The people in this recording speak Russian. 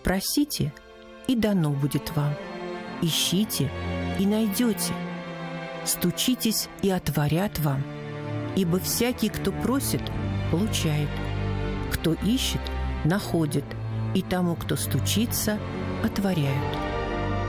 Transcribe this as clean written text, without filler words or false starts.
Просите, и дано будет вам. Ищите, и найдете. Стучитесь, и отворят вам. Ибо всякий, кто просит, получает. Кто ищет, находит, и тому, кто стучится, отворяют».